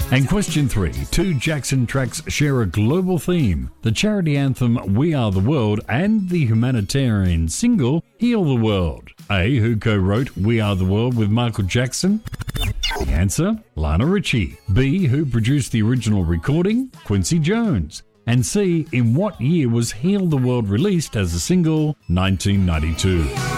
And question 3. Two Jackson tracks share a global theme. The charity anthem We Are the World and the humanitarian single Heal the World. A. Who co-wrote We Are the World with Michael Jackson? The answer, Lionel Richie. B. Who produced the original recording? Quincy Jones. And C. In what year was Heal the World released as a single? 1992.